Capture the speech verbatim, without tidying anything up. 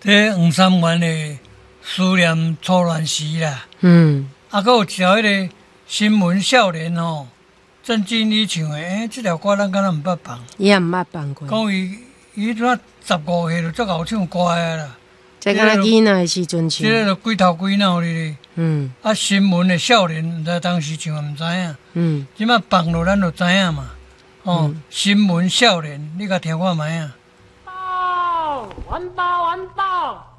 这黄三元的思念初恋时啦。 嗯， 啊，还有一条迄个新闻少年吼，郑经理唱的，诶、欸，这条歌咱敢若毋捌放。 伊也毋捌放过。 讲伊伊怎十五岁就足够唱歌啊啦。 在敢囡仔的时阵唱。 这个就鬼头鬼脑的咧。 嗯。啊， 新闻的少年，毋知当时唱毋知影。 嗯。 即摆放落咱就知影嘛。哦，嗯、新闻少年，你甲听看觅啊。 报，完报，完报。